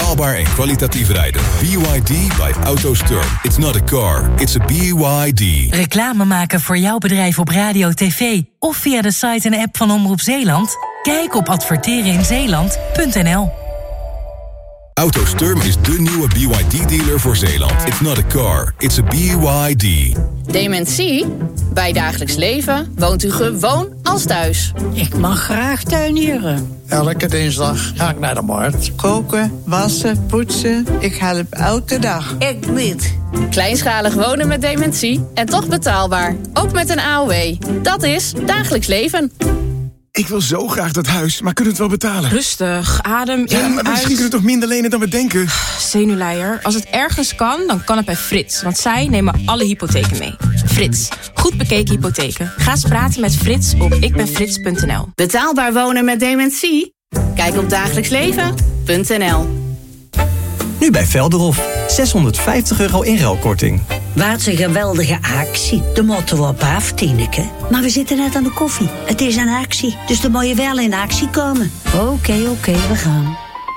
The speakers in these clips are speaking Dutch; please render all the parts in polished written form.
Betaalbaar en kwalitatief rijden. BYD by AutoSturm. It's not a car, it's a BYD. Reclame maken voor jouw bedrijf op radio, tv of via de site en app van Omroep Zeeland? Kijk op advertereninzeeland.nl. AutoSturm is de nieuwe BYD-dealer voor Zeeland. It's not a car, it's a BYD. Dementie? Bij dagelijks leven woont u gewoon als thuis. Ik mag graag tuinieren. Elke dinsdag ga ik naar de markt. Koken, wassen, poetsen. Ik help elke dag. Ik niet. Kleinschalig wonen met dementie en toch betaalbaar. Ook met een AOW. Dat is dagelijks leven. Ik wil zo graag dat huis, maar kunnen we het wel betalen? Rustig, adem in, maar misschien kunnen we toch minder lenen dan we denken? Zenuwleier. Als het ergens kan, dan kan het bij Frits. Want zij nemen alle hypotheken mee. Frits. Goed bekeken hypotheken. Ga eens praten met Frits op ikbenfrits.nl. Betaalbaar wonen met dementie? Kijk op dagelijksleven.nl. Nu bij Velderhof. €650 inruilkorting. Wat een geweldige actie. De motto op af, Tineke. Maar we zitten net aan de koffie. Het is een actie, dus dan moet je wel in actie komen. Oké, we gaan.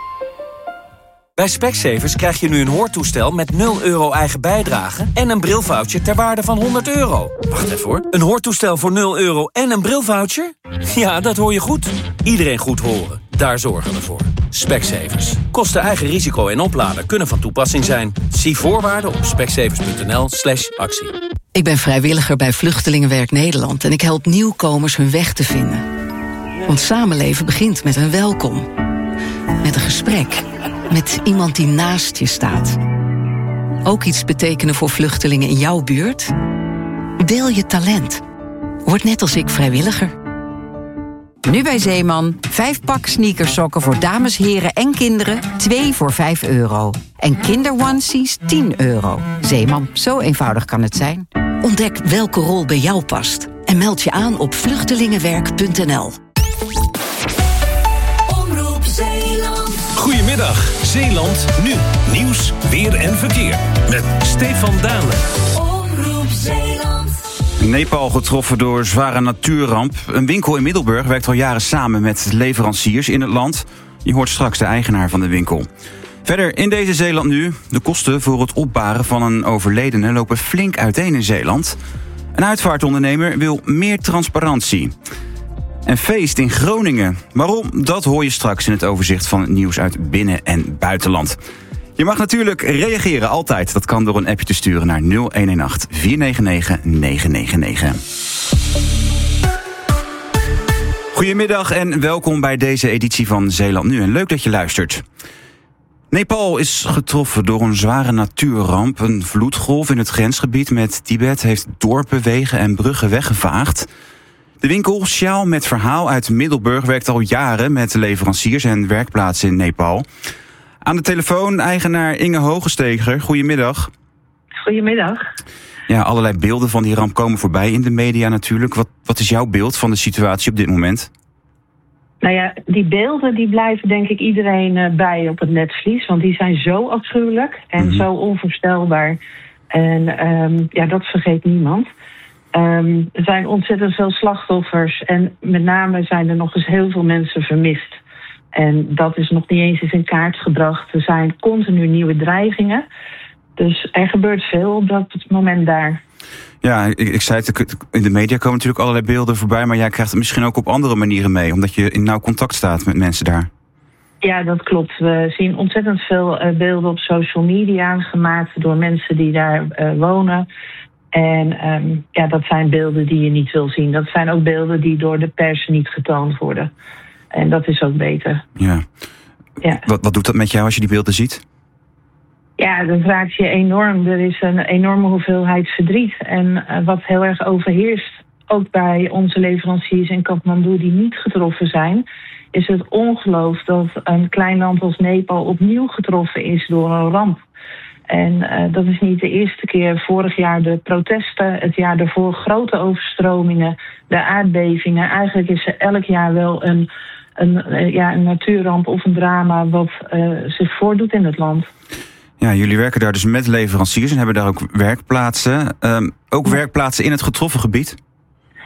Bij Specsavers krijg je nu een hoortoestel met €0 eigen bijdrage en een brilvoucher ter waarde van €100. Wacht even hoor. Een hoortoestel voor €0 en een brilvoucher? Ja, dat hoor je goed. Iedereen goed horen. Daar zorgen we voor. Specsavers. Kosten eigen risico en oplader kunnen van toepassing zijn. Zie voorwaarden op specsavers.nl/actie. Ik ben vrijwilliger bij Vluchtelingenwerk Nederland en ik help nieuwkomers hun weg te vinden. Want samenleven begint met een welkom. Met een gesprek. Met iemand die naast je staat. Ook iets betekenen voor vluchtelingen in jouw buurt? Deel je talent. Word net als ik vrijwilliger. Nu bij Zeeman. 5 pak sneakersokken voor dames, heren en kinderen. 2 voor €5. En kinderonesies €10. Zeeman, zo eenvoudig kan het zijn. Ontdek welke rol bij jou past. En meld je aan op vluchtelingenwerk.nl. Omroep Zeeland. Goedemiddag, Zeeland nu. Nieuws, weer en verkeer. Met Stefan Dalen. Omroep Zeeland. Nepal getroffen door zware natuurramp. Een winkel in Middelburg werkt al jaren samen met leveranciers in het land. Je hoort straks de eigenaar van de winkel. Verder in deze Zeeland nu. De kosten voor het opbaren van een overledene lopen flink uiteen in Zeeland. Een uitvaartondernemer wil meer transparantie. Een feest in Groningen. Waarom? Dat hoor je straks in het overzicht van het nieuws uit binnen- en buitenland. Je mag natuurlijk reageren, altijd. Dat kan door een appje te sturen naar 0118 499 999. Goedemiddag en welkom bij deze editie van Zeeland Nu. En leuk dat je luistert. Nepal is getroffen door een zware natuurramp. Een vloedgolf in het grensgebied met Tibet heeft dorpen, wegen en bruggen weggevaagd. De winkel Sjaal met Verhaal uit Middelburg werkt al jaren met leveranciers en werkplaatsen in Nepal. Aan de telefoon eigenaar Inge Hogesteger. Goedemiddag. Goedemiddag. Ja, allerlei beelden van die ramp komen voorbij in de media natuurlijk. Wat is jouw beeld van de situatie op dit moment? Nou ja, die beelden die blijven denk ik iedereen bij op het netvlies. Want die zijn zo afschuwelijk en zo onvoorstelbaar. En dat vergeet niemand. Er zijn ontzettend veel slachtoffers. En met name zijn er nog eens heel veel mensen vermist. En dat is nog niet eens in kaart gebracht. Er zijn continu nieuwe dreigingen. Dus er gebeurt veel op dat moment daar. Ja, ik zei het, in de media komen natuurlijk allerlei beelden voorbij, maar jij krijgt het misschien ook op andere manieren mee, omdat je in nauw contact staat met mensen daar. Ja, dat klopt. We zien ontzettend veel beelden op social media, gemaakt door mensen die daar wonen. En dat zijn beelden die je niet wil zien. Dat zijn ook beelden die door de pers niet getoond worden. En dat is ook beter. Ja. Wat doet dat met jou als je die beelden ziet? Ja, dat raakt je enorm. Er is een enorme hoeveelheid verdriet. En wat heel erg overheerst, ook bij onze leveranciers in Kathmandu die niet getroffen zijn, is het ongeloof dat een klein land als Nepal opnieuw getroffen is door een ramp. En dat is niet de eerste keer. Vorig jaar de protesten, het jaar daarvoor grote overstromingen, de aardbevingen. Eigenlijk is er elk jaar wel een natuurramp of een drama wat zich voordoet in het land. Ja, jullie werken daar dus met leveranciers en hebben daar ook werkplaatsen. Ook werkplaatsen in het getroffen gebied?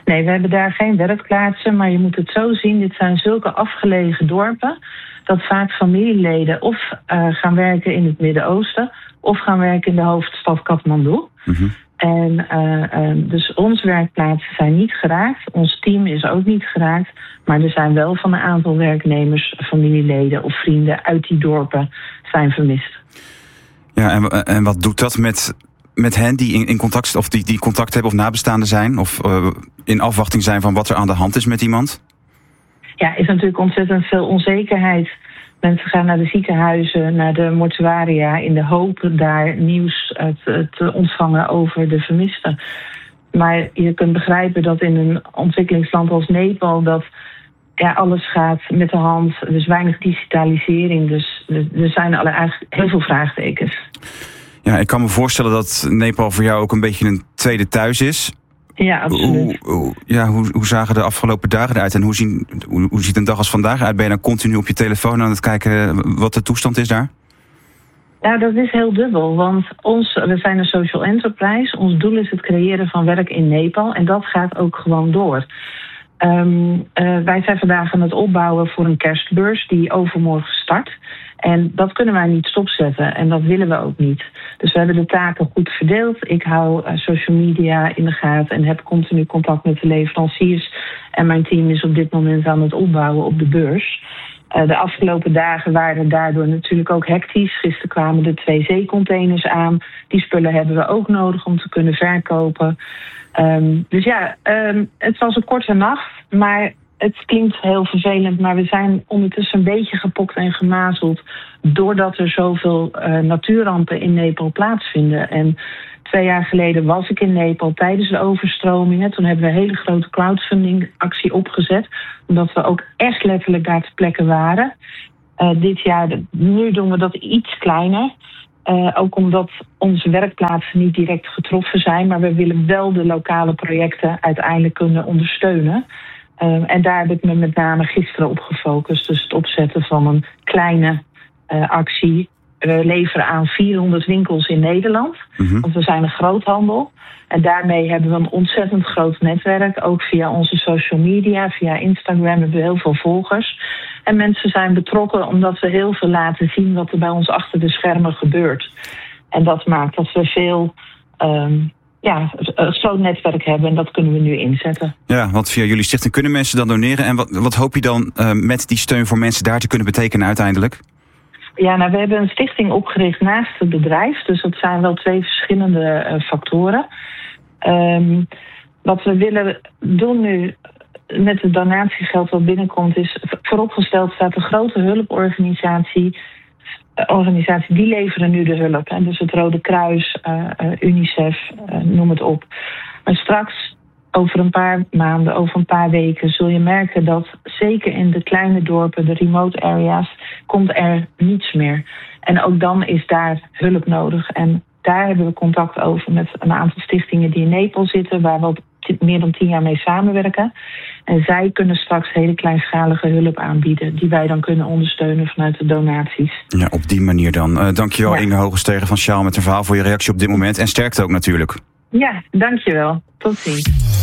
Nee, we hebben daar geen werkplaatsen, maar je moet het zo zien. Dit zijn zulke afgelegen dorpen dat vaak familieleden of gaan werken in het Midden-Oosten of gaan werken in de hoofdstad Kathmandu. Mm-hmm. En dus onze werkplaatsen zijn niet geraakt. Ons team is ook niet geraakt. Maar er zijn wel van een aantal werknemers, familieleden of vrienden uit die dorpen zijn vermist. Ja, en wat doet dat met hen die in contact of die contact hebben of nabestaanden zijn? Of in afwachting zijn van wat er aan de hand is met iemand? Ja, is natuurlijk ontzettend veel onzekerheid. Mensen gaan naar de ziekenhuizen, naar de mortuaria in de hoop daar nieuws te ontvangen over de vermisten. Maar je kunt begrijpen dat in een ontwikkelingsland als Nepal dat alles gaat met de hand. Er is weinig digitalisering, dus er zijn eigenlijk heel veel vraagtekens. Ja, ik kan me voorstellen dat Nepal voor jou ook een beetje een tweede thuis is. Ja, absoluut. Hoe zagen de afgelopen dagen eruit en hoe ziet een dag als vandaag uit? Ben je dan continu op je telefoon aan het kijken wat de toestand is daar? Nou, dat is heel dubbel, want we zijn een social enterprise. Ons doel is het creëren van werk in Nepal en dat gaat ook gewoon door. Wij zijn vandaag aan het opbouwen voor een kerstbeurs die overmorgen start. En dat kunnen wij niet stopzetten en dat willen we ook niet. Dus we hebben de taken goed verdeeld. Ik hou social media in de gaten en heb continu contact met de leveranciers. En mijn team is op dit moment aan het opbouwen op de beurs. De afgelopen dagen waren daardoor natuurlijk ook hectisch. Gisteren kwamen de 2 zeecontainers aan. Die spullen hebben we ook nodig om te kunnen verkopen. Het was een korte nacht, maar het klinkt heel vervelend. Maar we zijn ondertussen een beetje gepokt en gemazeld doordat er zoveel natuurrampen in Nepal plaatsvinden. En 2 jaar geleden was ik in Nepal tijdens de overstromingen. Toen hebben we een hele grote crowdfunding actie opgezet, omdat we ook echt letterlijk daar ter plekke waren. Nu doen we dat iets kleiner. Ook omdat onze werkplaatsen niet direct getroffen zijn, maar we willen wel de lokale projecten uiteindelijk kunnen ondersteunen. En daar heb ik me met name gisteren op gefocust. Dus het opzetten van een kleine actie. We leveren aan 400 winkels in Nederland. Mm-hmm. Want we zijn een groothandel. En daarmee hebben we een ontzettend groot netwerk. Ook via onze social media, via Instagram hebben we heel veel volgers. En mensen zijn betrokken omdat we heel veel laten zien wat er bij ons achter de schermen gebeurt. En dat maakt dat we veel een groot netwerk hebben en dat kunnen we nu inzetten. Ja, want via jullie stichting kunnen mensen dan doneren. En wat hoop je dan met die steun voor mensen daar te kunnen betekenen uiteindelijk? Ja, we hebben een stichting opgericht naast het bedrijf. Dus dat zijn wel 2 verschillende factoren. Wat we willen doen nu met het donatiegeld wat binnenkomt is, vooropgesteld staat een grote hulporganisatie. Die leveren nu de hulp. Hè. Dus het Rode Kruis, UNICEF, noem het op. Maar straks, over een paar maanden, over een paar weken, zul je merken dat zeker in de kleine dorpen, de remote areas, komt er niets meer. En ook dan is daar hulp nodig. En daar hebben we contact over met een aantal stichtingen die in Nepal zitten, waar we al meer dan 10 jaar mee samenwerken. En zij kunnen straks hele kleinschalige hulp aanbieden, die wij dan kunnen ondersteunen vanuit de donaties. Ja, op die manier dan. Dankjewel Inge Hogestegen van Sjaal met een verhaal voor je reactie op dit moment. En sterkte ook natuurlijk. Ja, dankjewel. Tot ziens.